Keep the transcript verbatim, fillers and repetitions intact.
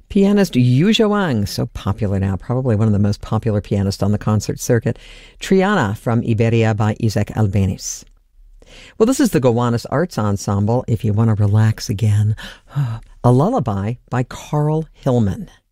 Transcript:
Pianist Yu Zhuang, so popular now, probably one of the most popular pianists on the concert circuit. Triana from Iberia by Isaac Albeniz. Well, this is the Gowanus Arts Ensemble. If you want to relax again, a lullaby by Carl Hillman.